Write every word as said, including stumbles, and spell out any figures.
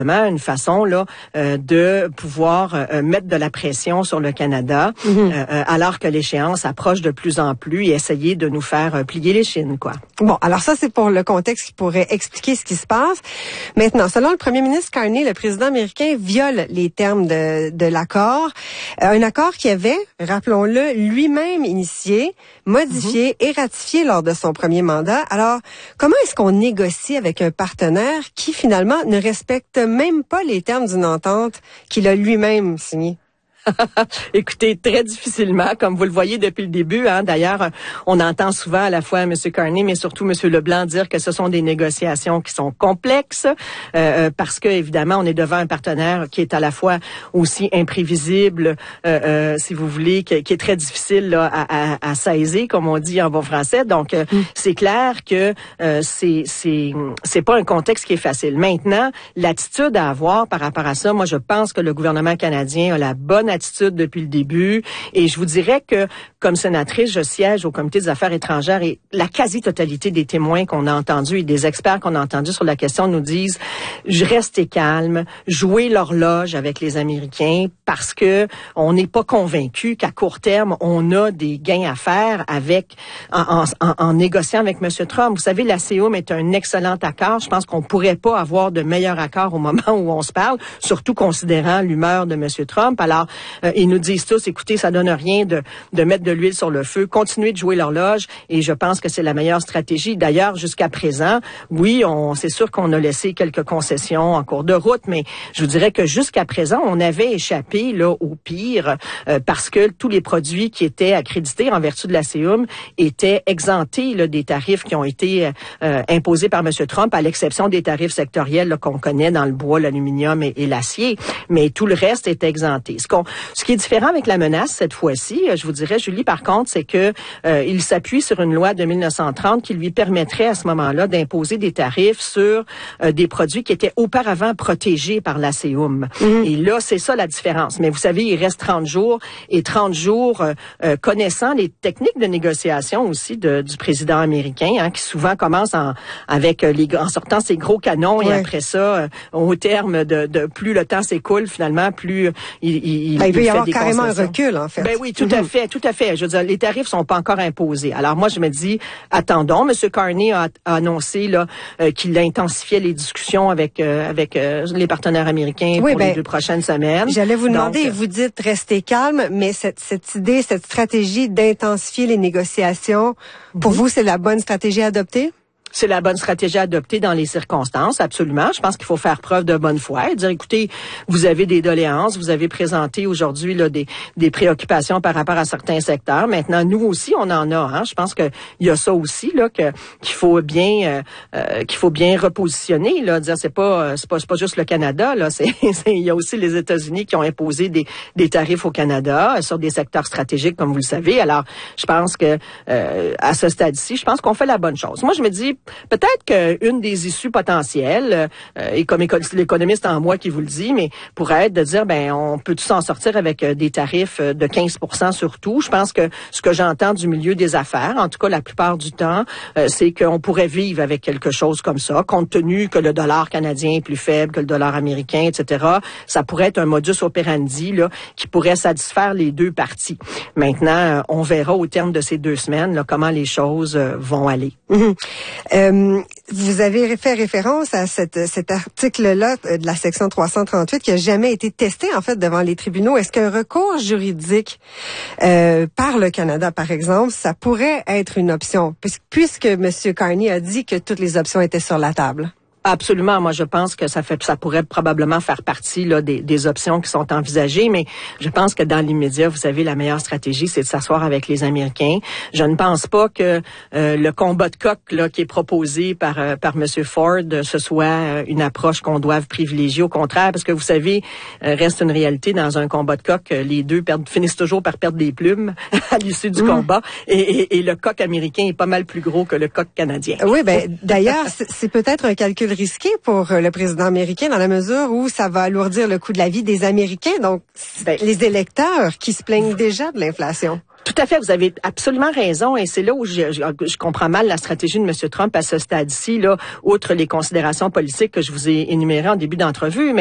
une façon là euh, de pouvoir euh, mettre de la pression sur le Canada mm-hmm. euh, alors que l'échéance approche de plus en plus et essayer de nous faire euh, plier les chines, quoi. Bon, alors ça, c'est pour le contexte qui pourrait expliquer ce qui se passe. Maintenant, selon le premier ministre Carney, le président américain viole les termes de, de l'accord. Euh, un accord qui avait, rappelons-le, lui-même initié, modifié mm-hmm. et ratifié lors de son premier mandat. Alors, comment est-ce qu'on négocie avec un partenaire qui, finalement, ne respecte même pas les termes d'une entente qu'il a lui-même signée? Écoutez, très difficilement, comme vous le voyez depuis le début. Hein. D'ailleurs, on entend souvent à la fois M. Carney, mais surtout M. Leblanc dire que ce sont des négociations qui sont complexes, euh, parce que évidemment, on est devant un partenaire qui est à la fois aussi imprévisible, euh, euh, si vous voulez, qui, qui est très difficile là, à, à, à saisir, comme on dit en bon français. Donc, euh, mm. c'est clair que euh, c'est c'est c'est pas un contexte qui est facile. Maintenant, l'attitude à avoir par rapport à ça, moi, je pense que le gouvernement canadien a la bonne attitude depuis le début. Et je vous dirais que, comme sénatrice, je siège au Comité des affaires étrangères et la quasi-totalité des témoins qu'on a entendus et des experts qu'on a entendus sur la question nous disent « Restez calme, jouez l'horloge avec les Américains parce que on n'est pas convaincu qu'à court terme, on a des gains à faire avec en, en, en négociant avec M. Trump. Vous savez, la C O M est un excellent accord. Je pense qu'on pourrait pas avoir de meilleur accord au moment où on se parle, surtout considérant l'humeur de M. Trump. Alors, Euh, ils nous disent tous, écoutez, ça donne rien de, de mettre de l'huile sur le feu, continuez de jouer l'horloge et je pense que c'est la meilleure stratégie. D'ailleurs, jusqu'à présent, oui, on, c'est sûr qu'on a laissé quelques concessions en cours de route, mais je vous dirais que jusqu'à présent, on avait échappé là au pire euh, parce que tous les produits qui étaient accrédités en vertu de la C O M étaient exemptés là, des tarifs qui ont été euh, imposés par M. Trump, à l'exception des tarifs sectoriels là, qu'on connaît dans le bois, l'aluminium et, et l'acier, mais tout le reste est exempté. Ce qu'on Ce qui est différent avec la menace cette fois-ci, je vous dirais, Julie, par contre, c'est que euh, il s'appuie sur une loi de mille neuf cent trente qui lui permettrait à ce moment-là d'imposer des tarifs sur euh, des produits qui étaient auparavant protégés par la C O M. Mm-hmm. Et là, c'est ça la différence. Mais vous savez, il reste trente jours et trente jours euh, euh, connaissant les techniques de négociation aussi de, du président américain, hein, qui souvent commence en, avec les en sortant ses gros canons ouais. et après ça, euh, au terme de, de plus le temps s'écoule, finalement, plus il, il, ben, il peut il y avoir carrément un recul, en fait. Ben oui, tout mm-hmm. à fait, tout à fait. Je veux dire, les tarifs sont pas encore imposés. Alors moi, je me dis, attendons. M. Carney a, a annoncé là euh, qu'il intensifiait les discussions avec euh, avec euh, les partenaires américains oui, pour ben, les deux prochaines semaines. J'allais vous demander, Donc, vous dites restez calme, mais cette cette idée, cette stratégie d'intensifier les négociations, pour mm-hmm. vous, c'est la bonne stratégie à adopter? C'est la bonne stratégie à adopter dans les circonstances, absolument. Je pense qu'il faut faire preuve de bonne foi et dire, écoutez, vous avez des doléances, vous avez présenté aujourd'hui là des, des préoccupations par rapport à certains secteurs. Maintenant, nous aussi, on en a. Hein. Je pense que il y a ça aussi là que qu'il faut bien euh, euh, qu'il faut bien repositionner. Là, dire c'est pas c'est pas c'est pas juste le Canada. Là, c'est, c'est il y a aussi les États-Unis qui ont imposé des des tarifs au Canada euh, sur des secteurs stratégiques, comme vous le savez. Alors, je pense que euh, à ce stade-ci, je pense qu'on fait la bonne chose. Moi, je me dis peut-être qu'une des issues potentielles, euh, et comme éco- l'économiste en moi qui vous le dit, mais pourrait être de dire, ben, on peut tous s'en sortir avec euh, des tarifs euh, de quinze pour cent sur tout. Je pense que ce que j'entends du milieu des affaires, en tout cas la plupart du temps, euh, c'est qu'on pourrait vivre avec quelque chose comme ça, compte tenu que le dollar canadien est plus faible que le dollar américain, et cetera. Ça pourrait être un modus operandi là qui pourrait satisfaire les deux parties. Maintenant, euh, on verra au terme de ces deux semaines là, comment les choses euh, vont aller. Mmh. Euh, vous avez fait référence à cette, cet article-là de la section trois cent trente-huit qui a jamais été testé en fait devant les tribunaux. Est-ce qu'un recours juridique euh, par le Canada, par exemple, ça pourrait être une option, puisque M. Carney a dit que toutes les options étaient sur la table? Absolument. Moi, je pense que ça fait, ça pourrait probablement faire partie là des, des options qui sont envisagées, mais je pense que dans l'immédiat, vous savez, la meilleure stratégie, c'est de s'asseoir avec les Américains. Je ne pense pas que euh, le combat de coq là qui est proposé par euh, par M. Ford, ce soit euh, une approche qu'on doive privilégier. Au contraire, parce que vous savez, euh, reste une réalité dans un combat de coq, euh, les deux perdent, finissent toujours par perdre des plumes à l'issue du mmh. combat, et, et, et le coq américain est pas mal plus gros que le coq canadien. Oui, ben d'ailleurs, c'est, c'est peut-être un calcul risqué pour le président américain dans la mesure où ça va alourdir le coût de la vie des Américains, donc ben, les électeurs qui se plaignent déjà de l'inflation. Tout à fait, vous avez absolument raison, et c'est là où je, je, je comprends mal la stratégie de M. Trump à ce stade-ci, là, outre les considérations politiques que je vous ai énumérées en début d'entrevue.